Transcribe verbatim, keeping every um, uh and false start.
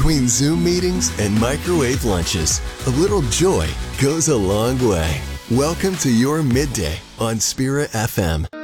Between Zoom meetings and microwave lunches, a little joy goes a long way. Welcome to your midday on Spira F M.